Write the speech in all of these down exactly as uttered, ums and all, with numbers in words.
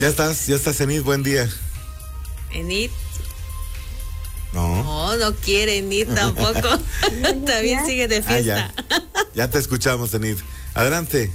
Ya estás, ya estás, Enid, buen día. Enid. No. No, no quiere Enid tampoco. También sigue de fiesta. Ah, ya. Ya te escuchamos, Enid. Adelante.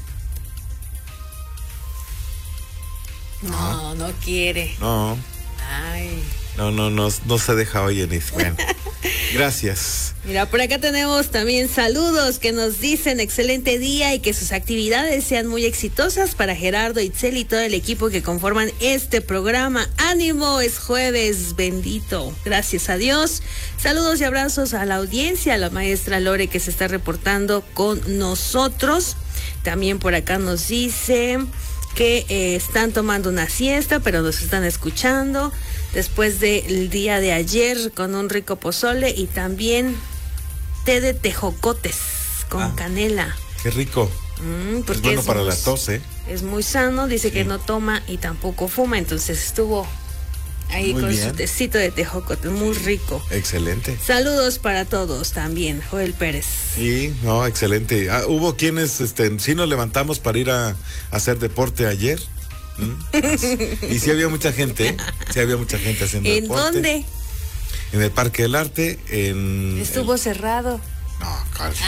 No, no quiere. No. Ay. No, no, no, no se deja hoy, Enid. Bueno, gracias. Mira, por acá tenemos también saludos que nos dicen excelente día y que sus actividades sean muy exitosas para Gerardo, Itzel y todo el equipo que conforman este programa. ¡Ánimo! Es jueves, bendito. Gracias a Dios. Saludos y abrazos a la audiencia, a la maestra Lore que se está reportando con nosotros. También por acá nos dice que eh, están tomando una siesta, pero nos están escuchando después del día de ayer con un rico pozole y también té de tejocotes con ah, canela. Qué rico. Mm, porque es bueno es para muy, la tos, ¿eh? Es muy sano, dice sí. que no toma y tampoco fuma, entonces estuvo ahí muy con bien. Su tecito de tejocotes, muy sí. rico. Excelente. Saludos para todos también, Joel Pérez. Sí, no, excelente. Ah, hubo quienes, este, sí nos levantamos para ir a, a hacer deporte ayer. ¿Mm? Y sí había mucha gente, sí había mucha gente haciendo ¿En deporte. ¿En dónde? En el Parque del Arte, en... Estuvo el... cerrado. No,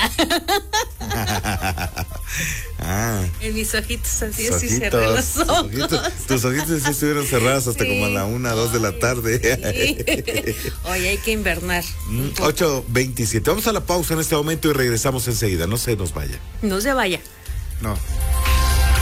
ah. En mis ojitos así, ojitos, así cerré los ojos. Ojitos, tus ojitos sí estuvieron cerrados hasta sí. como a la una, dos de la tarde. Sí. Oye, hay que invernar. Mm, ocho veintisiete. Vamos a la pausa en este momento y regresamos enseguida. No se nos vaya. No se vaya. No.